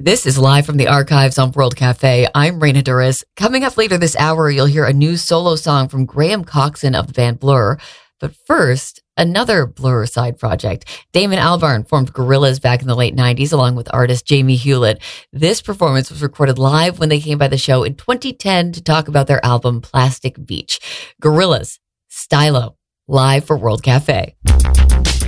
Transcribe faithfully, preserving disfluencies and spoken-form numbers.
This is live from the archives on World Cafe. I'm Raina Duras. Coming up later this hour, you'll hear a new solo song from Graham Coxon of the band Blur. But first, another Blur side project. Damon Albarn formed Gorillaz back in the late nineties along with artist Jamie Hewlett. This performance was recorded live when they came by the show in twenty ten to talk about their album Plastic Beach. Gorillaz, Stylo, live for World Cafe.